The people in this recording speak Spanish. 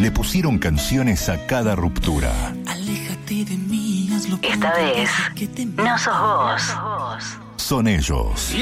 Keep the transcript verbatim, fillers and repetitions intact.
le pusieron canciones a cada ruptura. Esta vez, no sos vos. Son ellos.